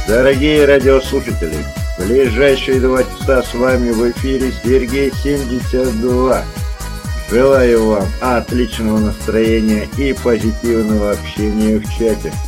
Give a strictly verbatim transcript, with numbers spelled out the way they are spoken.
Дорогие радиослушатели, в ближайшие два часа с вами в эфире Сергей семьдесят два. Желаю вам отличного настроения и позитивного общения в чате.